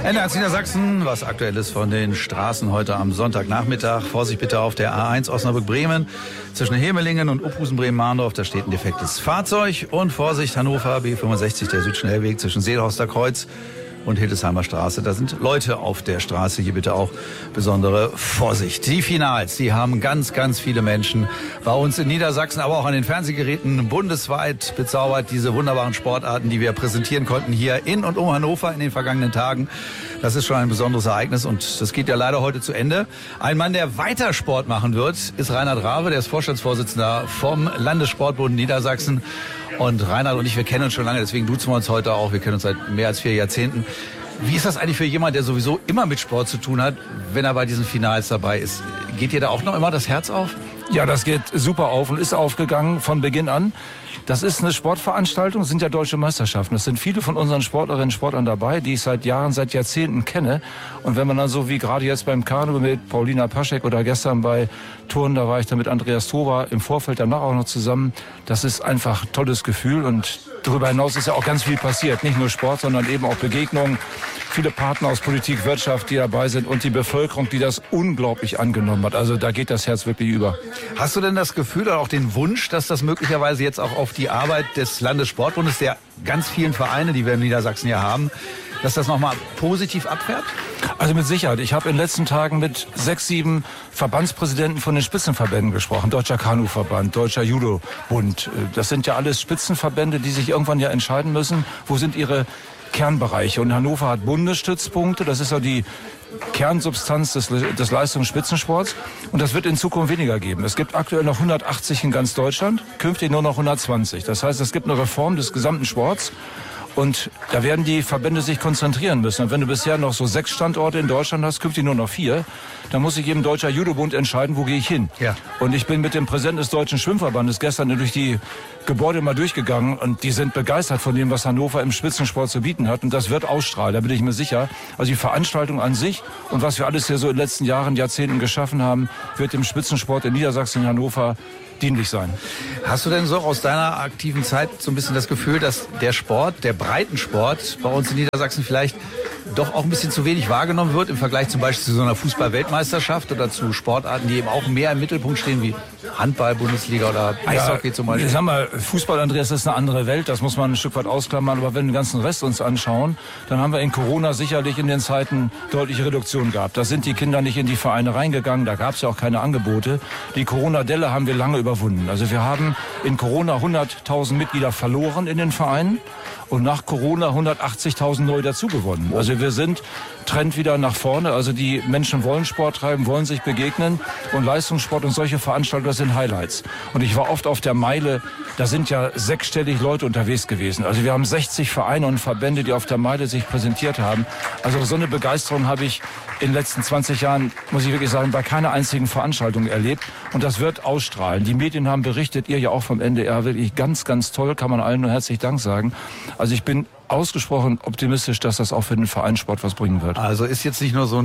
NDR Niedersachsen, was aktuell ist von den Straßen heute am Sonntagnachmittag. Vorsicht bitte auf der A1 Osnabrück-Bremen zwischen Hemelingen und Uphusen-Bremen-Mahndorf. Da steht ein defektes Fahrzeug. Und Vorsicht Hannover, B65, der Südschnellweg zwischen Seelhorster Kreuz und Hildesheimer Straße. Da sind Leute auf der Straße. Hier bitte auch besondere Vorsicht. Die Finals, die haben ganz, ganz viele Menschen bei uns in Niedersachsen, aber auch an den Fernsehgeräten bundesweit bezaubert. Diese wunderbaren Sportarten, die wir präsentieren konnten hier in und um Hannover in den vergangenen Tagen. Das ist schon ein besonderes Ereignis und das geht ja leider heute zu Ende. Ein Mann, der weiter Sport machen wird, ist Reinhard Rave. Der ist Vorstandsvorsitzender vom Landessportbund Niedersachsen. Und Reinhard und ich, wir kennen uns schon lange, deswegen duzen wir uns heute auch. Wir kennen uns seit mehr als 4 Jahrzehnten. Wie ist das eigentlich für jemanden, der sowieso immer mit Sport zu tun hat, wenn er bei diesen Finals dabei ist? Geht dir da auch noch immer das Herz auf? Ja, das geht super auf und ist aufgegangen von Beginn an. Das ist eine Sportveranstaltung, das sind ja deutsche Meisterschaften. Es sind viele von unseren Sportlerinnen und Sportlern dabei, die ich seit Jahren, seit Jahrzehnten kenne. Und wenn man dann so wie gerade jetzt beim Kanu mit Paulina Paschek oder gestern bei Turnen, da war ich dann mit Andreas Toba im Vorfeld danach auch noch zusammen. Das ist einfach ein tolles Gefühl und darüber hinaus ist ja auch ganz viel passiert. Nicht nur Sport, sondern eben auch Begegnungen. Viele Partner aus Politik, Wirtschaft, die dabei sind und die Bevölkerung, die das unglaublich angenommen hat. Also da geht das Herz wirklich über. Hast du denn das Gefühl oder auch den Wunsch, dass das möglicherweise jetzt auch auf die Arbeit des Landessportbundes, der ganz vielen Vereine, die wir in Niedersachsen hier haben, dass das nochmal positiv abfährt? Also mit Sicherheit. Ich habe in den letzten Tagen mit 6, 7 Verbandspräsidenten von den Spitzenverbänden gesprochen. Deutscher Kanuverband, Deutscher Judobund. Das sind ja alles Spitzenverbände, die sich irgendwann ja entscheiden müssen, wo sind ihre Kernbereiche. Und Hannover hat Bundesstützpunkte. Das ist ja die Kernsubstanz des Leistungsspitzensports. Und das wird in Zukunft weniger geben. Es gibt aktuell noch 180 in ganz Deutschland, künftig nur noch 120. Das heißt, es gibt eine Reform des gesamten Sports. Und da werden die Verbände sich konzentrieren müssen. Und wenn du bisher noch so 6 Standorte in Deutschland hast, künftig nur noch 4, dann muss sich eben Deutscher Judobund entscheiden, wo gehe ich hin. Ja. Und ich bin mit dem Präsidenten des Deutschen Schwimmverbandes gestern durch die Gebäude mal durchgegangen und die sind begeistert von dem, was Hannover im Spitzensport zu bieten hat. Und das wird ausstrahlen, da bin ich mir sicher. Also die Veranstaltung an sich und was wir alles hier so in den letzten Jahren, Jahrzehnten geschaffen haben, wird dem Spitzensport in Niedersachsen, in Hannover dienlich sein. Hast du denn so aus deiner aktiven Zeit so ein bisschen das Gefühl, dass der Sport, der Breitensport bei uns in Niedersachsen vielleicht doch auch ein bisschen zu wenig wahrgenommen wird im Vergleich zum Beispiel zu so einer Fußball-Weltmeisterschaft oder zu Sportarten, die eben auch mehr im Mittelpunkt stehen, wie Handball, Bundesliga oder Eishockey zum Beispiel? Ich sag mal, Fußball, Andreas, ist eine andere Welt, das muss man ein Stück weit ausklammern, aber wenn wir den ganzen Rest uns anschauen, dann haben wir in Corona sicherlich in den Zeiten deutliche Reduktion gehabt. Da sind die Kinder nicht in die Vereine reingegangen, da gab es ja auch keine Angebote. Die Corona-Delle haben wir lange überwunden. Also wir haben in Corona 100.000 Mitglieder verloren in den Vereinen und nach Corona 180.000 neu dazugewonnen. Also wir sind Trend wieder nach vorne. Also die Menschen wollen Sport treiben, wollen sich begegnen und Leistungssport und solche Veranstaltungen sind Highlights. Und ich war oft auf der Meile, da sind ja 6-stellig Leute unterwegs gewesen. Also wir haben 60 Vereine und Verbände, die auf der Meile sich präsentiert haben. Also so eine Begeisterung habe ich in den letzten 20 Jahren, muss ich wirklich sagen, bei keiner einzigen Veranstaltung erlebt. Und das wird ausstrahlen. Die Medien haben berichtet, ihr ja auch vom NDR, wirklich ganz, ganz toll, kann man allen nur herzlich Dank sagen. Also ich bin ausgesprochen optimistisch, dass das auch für den Vereinssport was bringen wird. Also ist jetzt nicht nur so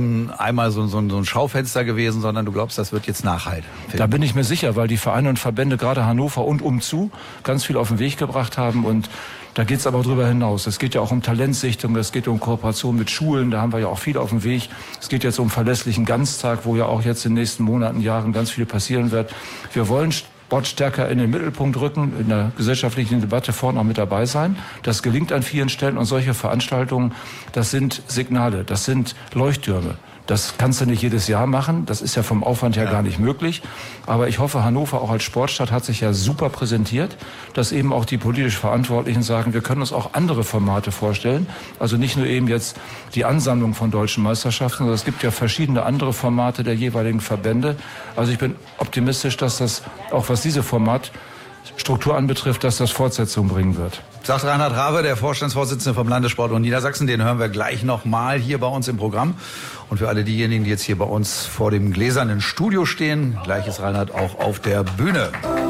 ein Schaufenster gewesen, sondern du glaubst, das wird jetzt nachhalten. Da bin ich mir sicher, weil die Vereine und Verbände gerade Hannover und umzu ganz viel auf den Weg gebracht haben und da geht es aber darüber hinaus. Es geht ja auch um Talentsichtung, es geht um Kooperation mit Schulen, da haben wir ja auch viel auf dem Weg. Es geht jetzt um verlässlichen Ganztag, wo ja auch jetzt in den nächsten Monaten, Jahren ganz viel passieren wird. Wir wollen Sport stärker in den Mittelpunkt rücken, in der gesellschaftlichen Debatte vorne auch mit dabei sein. Das gelingt an vielen Stellen und solche Veranstaltungen, das sind Signale, das sind Leuchttürme. Das kannst du nicht jedes Jahr machen, das ist ja vom Aufwand her gar nicht möglich. Aber ich hoffe, Hannover auch als Sportstadt hat sich ja super präsentiert, dass eben auch die politisch Verantwortlichen sagen, wir können uns auch andere Formate vorstellen. Also nicht nur eben jetzt die Ansammlung von deutschen Meisterschaften, sondern es gibt ja verschiedene andere Formate der jeweiligen Verbände. Also ich bin optimistisch, dass das, auch was diese Formatstruktur anbetrifft, dass das Fortsetzung bringen wird. Sagt Reinhard Rave, der Vorstandsvorsitzende vom Landessportbund Niedersachsen. Den hören wir gleich nochmal hier bei uns im Programm. Und für alle diejenigen, die jetzt hier bei uns vor dem gläsernen Studio stehen, gleich ist Reinhard auch auf der Bühne.